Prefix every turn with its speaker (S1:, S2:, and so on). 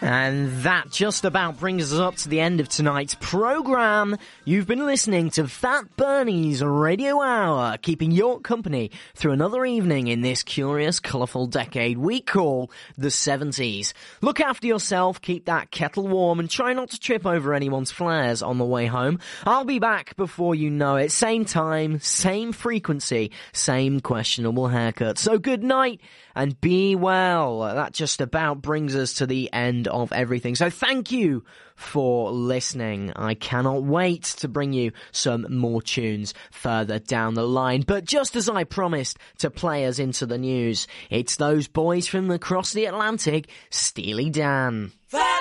S1: And that just about brings us up to the end of tonight's programme. You've been listening to Fat Bernie's Radio Hour, keeping your company through another evening in this curious, colourful decade we call the 70s. Look after yourself, keep that kettle warm, and try not to trip over anyone's flares on the way home. I'll be back before you know it. Same time, same frequency, same questionable haircut. So good night and be well. That just about brings us to the end of everything. So thank you for listening. I cannot wait to bring you some more tunes further down the line. But just as I promised to play us into the news, it's those boys from across the Atlantic, Steely Dan.